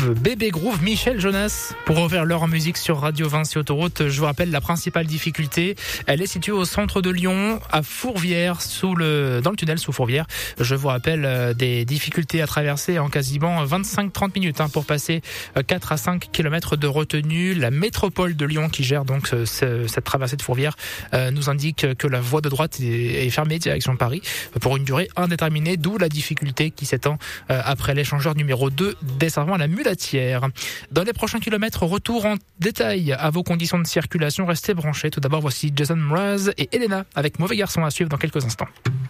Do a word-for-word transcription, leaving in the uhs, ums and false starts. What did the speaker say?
Groove, Bébé Groove, Michel Jonas pour ouvrir l'heure en musique sur Radio Vinci Autoroute. Je vous rappelle la principale difficulté, elle est située au centre de Lyon, à Fourvière, sous le, dans le tunnel sous Fourvière. Je vous rappelle euh, des difficultés à traverser en quasiment vingt-cinq à trente minutes hein, pour passer euh, quatre à cinq kilomètres de retenue. La métropole de Lyon qui gère donc ce, ce, cette traversée de Fourvière euh, nous indique que la voie de droite est, est fermée direction Paris pour une durée indéterminée, d'où la difficulté qui s'étend euh, après l'échangeur numéro deux desservant à la Mulatière. Dans les prochains kilomètres, retour en détail à vos conditions de circulation. Restez branchés. Tout d'abord, voici Jason Mraz et Elena avec Mauvais Garçon à suivre dans quelques instants.